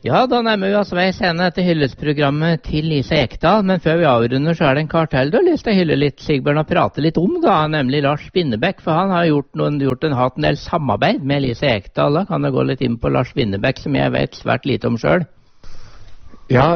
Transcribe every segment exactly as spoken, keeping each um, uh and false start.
Ja, da nærmer vi oss veis ende etter hyllesprogrammet til Lise Ekdahl, men før vi avrunder så er det en kar til du har lyst til å hylle litt, Sigbjørn, og prate litt om, da, nemlig Lars Winnebekk, for han har gjort, noen, gjort en, hatt en del samarbeid med Lise Ekdahl. Da kan du gå litt inn på Lars Winnebekk, som jeg vet svært lite om selv. Ja,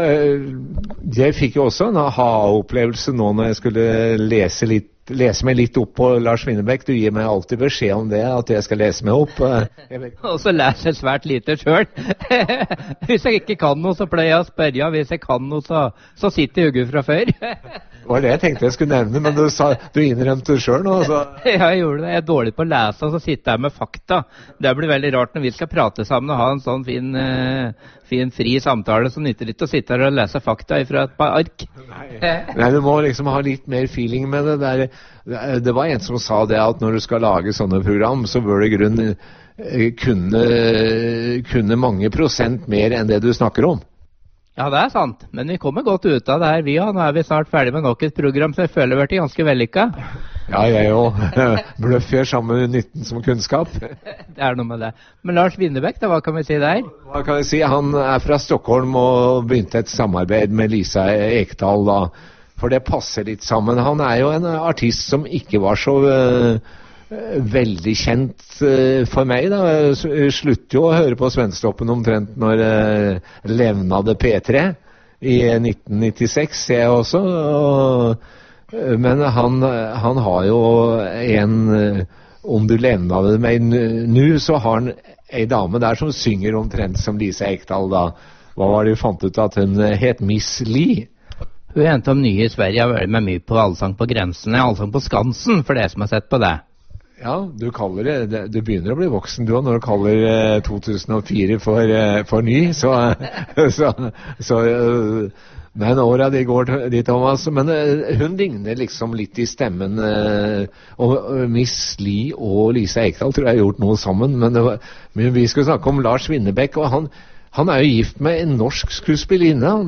jeg fikk jo også en aha-opplevelse nå når jeg skulle lese litt lese meg litt opp på Lars Winnebekk. Du gir meg alltid beskjed om det, at jeg skal lese meg opp. Og så leser jeg svært lite selv. Hvis jeg ikke kan noe, så pleier jeg å spørre. Hvis jeg kan noe, så, så sitter jeg hugget fra før. Det var det jeg tenkte jeg skulle nevne, men du, sa, du innrømte det selv nå. Så. Ja, jeg gjorde det. Jeg er dårlig på å lese, og så sitter jeg med fakta. Det blir veldig rart når vi skal prate sammen og ha en sånn fin, uh, fin fri samtale, så nytter det ikke å sitte her og lese fakta fra et par ark. Nei. Nei, du må liksom ha litt mer feeling med det. Det, er, det var en som sa det, at når du skal lage sånne program, så bør det i grunnen kunne, kunne mange prosent mer enn det du snakker om. Ja, det er sant, men vi kommer godt ut av det her, vi også. Nå er vi snart ferdig med nok et program, så jeg føler vi er ganske vellykket. Ja, jeg også. Bløff gjør samme nytten som kunnskap. Det er noe med det. Men Lars Winnebekk, da, hva kan vi si der? Hva kan vi si? Han er fra Stockholm og begynte et samarbeid med Lise Ekdahl, da. For det passer litt sammen. Han er jo en artist som ikke var så uh, veldig kjent uh, for meg, da. Jeg slutter jo å høre på Svensktoppen omtrent når uh, levnade P tre i nitten nittiseks, ser jeg også. Og, uh, men han, han har jo en uh, om du levnade meg nå, så har han en dame der som synger omtrent som Lise Ekdahl, da. Hva var det vi fant ut at hun het Miss Li? Hun er en av nye i Sverige, har vært med mye på Allsang på grensene, Allsang på Skansen, for det som har sett på det. Ja, du kaller det, det du begynner å bli voksen du, når du kaller eh, to tusen og fire for, eh, for ny, så, så, så uh, men året de går dit, Thomas, men uh, hun ligner liksom litt i stemmen, uh, og uh, Miss Li og Lise Ekdahl tror jeg har gjort noe sammen, men, uh, men vi skulle snakke om Lars Winnebekk, og han Han er jo gift med en norsk skuespillinne, han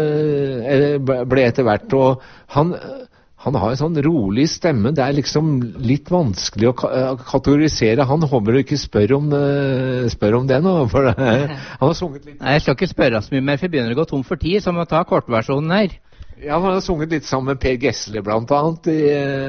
øh, ble etter hvert, og han, han har en sånn rolig stemme, det er liksom litt vanskelig å kategorisere. Han håper du ikke spør om, øh, spør om det nå, for det, han har sunget litt. Nei, jeg skal ikke spørre så mye mer, for jeg begynner å gå tom for tid, så må jeg ta kortversjonen her. Ja, han har sunget litt sammen med Per Gessle blant annet i,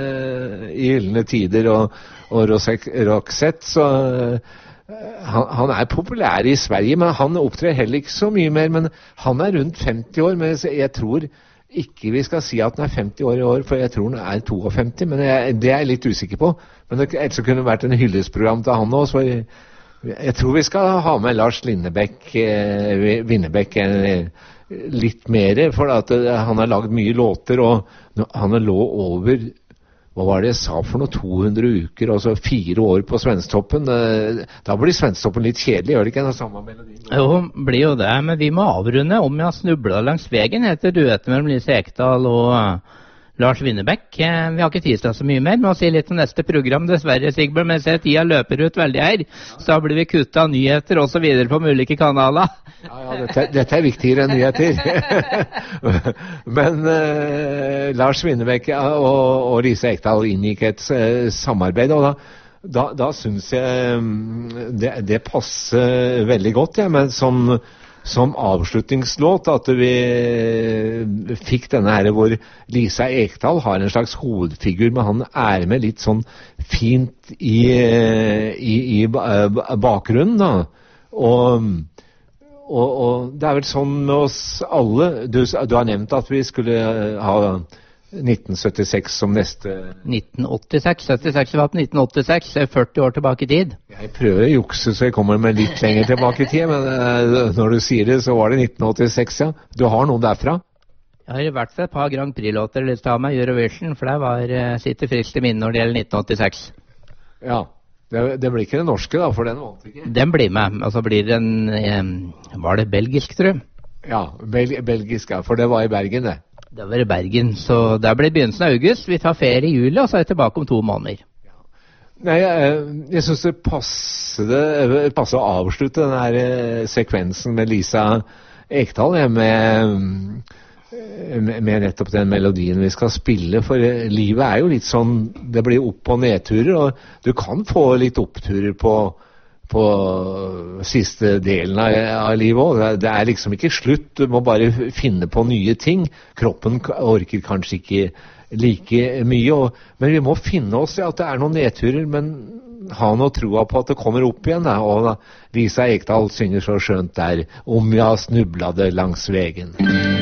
i Gyllene Tider og, og Roxette, så Han, han er populær i Sverige, men han opptrer heller ikke så mye mer. Men han er rundt femti år, men jeg tror ikke vi skal si at han er femti år i år, for jeg tror han er femtito, men jeg, det er jeg litt usikker på. Men det, ellers så kunne det vært en hyllesprogram til han også, så jeg, jeg tror vi skal ha med Lars Lindebekk, eh, Winnebekk eh, litt mer, for at eh, han har laget mye låter, og han har lå over... Hva var det jeg sa for noe? to hundre uker, altså fire år på Svensktoppen. Da blir Svensktoppen litt kjedelig, gjør det ikke? Den samme melodien? Jo, blir jo det, men vi må avrunde om jeg har snublet langs vegen, heter duetten mellom Lise Ekdahl og Lars Winnebekk. Vi har ikke tid til så mye mer, men å si litt om neste program, dessverre, Sigbjørn, men ser tida løper ut veldig her, så blir vi kuttet av nyheter og så videre på ulike kanaler. Ja, ja, dette, dette er viktigere enn nyheter. Men uh, Lars Winnebekk og, og Lise Ekdahl inngikk et uh, samarbeid, og da, da, da synes jeg um, det, det passer veldig godt, ja, men som som avslutningslåt at vi fikk denne her hvor Lise Ekdahl har en slags hovedfigur, men han er med litt sånn fint i, i, i bakgrunnen da. Og, og, og det er vel sånn med oss alle. Du, du har nevnt at vi skulle ha nitten syttiseks som neste... nitten åttiseks, syttiseks var på nitten åttiseks, førti år tilbake i tid. Jeg prøver å jukse så jeg kommer med litt lenger tilbake i tid, men uh, når du sier det så var det nitten åttiseks, ja. Du har noe derfra? Jeg har i hvert fall et par Grand Prix-låter lyst til å ha med Eurovision, for det var, uh, sitter friskt i minne når det gjelder nitten åttiseks. Ja, det, det blir ikke den norske da, for den vant ikke. Den blir med, og så blir den, um, var det belgisk, tror jeg? Ja, bel belgisk, ja, for det var i Bergen, det. Det var i Bergen, så det blir begynnelsen av august. Vi tar ferie i juli, og så er vi tilbake om to måneder. Ja. Nei, jeg, jeg synes det passer, det passer å avslutte den her sekvensen med Lise Ekdahl, med, med, med nettopp den melodien vi skal spille, for livet er jo litt sånn, det blir opp- og nedturer, og du kan få litt oppturer på på siste delen av, av livet også. Det er liksom ikke slutt, du må bare finne på nye ting. Kroppen orker kanskje ikke like mye, og, men vi må finne oss i at det er noen nedturer, men ha noe troa på at det kommer opp igjen. Da. Og Lisa Ekdahl synger så skjønt der, om jeg snublet langs vegen.